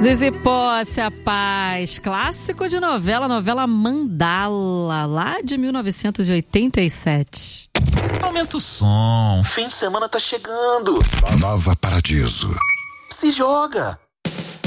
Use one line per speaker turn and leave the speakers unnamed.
Zizi Posse, a Paz, clássico de novela Mandala, lá de 1987.
Aumenta o som, fim de semana tá chegando.
Nova Paradiso.
Se joga.